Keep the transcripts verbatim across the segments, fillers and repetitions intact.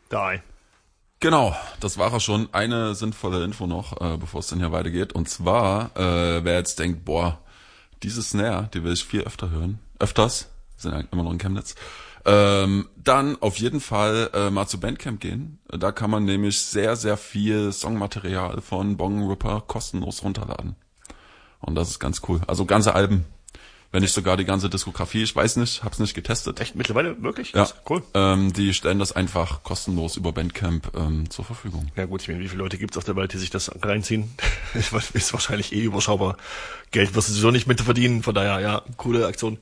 Da. Genau, das war er schon. Eine sinnvolle Info noch, äh, bevor es dann hier weitergeht. Und zwar, äh, wer jetzt denkt, boah, diese Snare, die will ich viel öfter hören. Öfters, sind ja immer noch in Chemnitz. Ähm, dann auf jeden Fall äh, mal zu Bandcamp gehen. Da kann man nämlich sehr, sehr viel Songmaterial von Bong Ripper kostenlos runterladen. Und das ist ganz cool. Also ganze Alben. Wenn nicht sogar die ganze Diskografie, ich weiß nicht, hab's nicht getestet. Echt mittlerweile wirklich? Ja, Cool. Ähm, die stellen das einfach kostenlos über Bandcamp ähm, zur Verfügung. Ja gut, ich meine, wie viele Leute gibt's auf der Welt, die sich das reinziehen? Ist wahrscheinlich eh überschaubar. Geld wirst du sowieso nicht mit verdienen, von daher, ja, coole Aktion.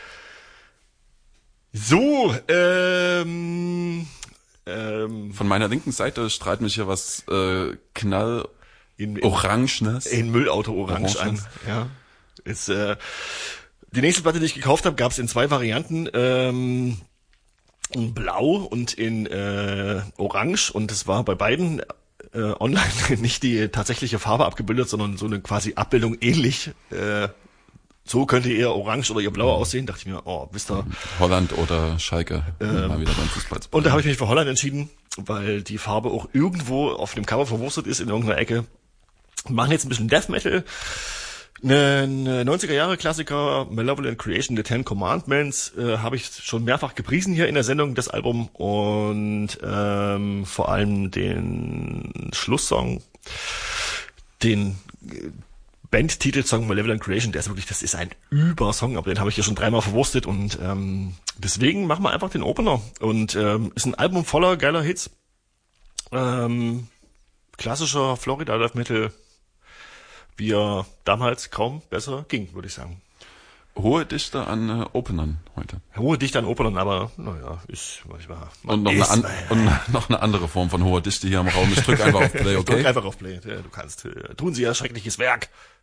So, ähm, ähm, Von meiner linken Seite strahlt mich hier was äh, knall in, in, Orangenes. in Müllauto Orange an. Ja, ist äh, die nächste Platte, die ich gekauft habe, gab es in zwei Varianten. Ähm, in Blau und in äh, Orange. Und es war bei beiden äh, online nicht die tatsächliche Farbe abgebildet, sondern so eine quasi Abbildung ähnlich. Äh, so könnte ihr Orange oder ihr Blau aussehen. Dachte ich mir, oh, wisst ihr. Holland oder Schalke. Ähm, mal wieder beim Fußball. Und da habe ich mich für Holland entschieden, weil die Farbe auch irgendwo auf dem Cover verwurstet ist in irgendeiner Ecke. Wir machen jetzt ein bisschen Death Metal. Ein neunziger-Jahre-Klassiker, Malevolent Creation, The Ten Commandments, äh, habe ich schon mehrfach gepriesen hier in der Sendung, das Album. Und ähm, vor allem den Schlusssong, den Bandtitelsong Malevolent Creation, der ist wirklich, das ist ein Übersong, aber den habe ich hier schon dreimal verwurstet. Und ähm, deswegen machen wir einfach den Opener. Und ähm, ist ein Album voller geiler Hits. Ähm, klassischer Florida Death Metal, wie er damals kaum besser ging, würde ich sagen. Hohe Dichte an äh, Openern heute. Hohe Dichte an Openern, aber naja, ist manchmal. Und noch, eine an, und noch eine andere Form von hoher Dichte hier im Raum. Ich drück einfach auf Play, okay? Drück einfach auf Play, ja, du kannst. Äh, tun Sie ja schreckliches Werk.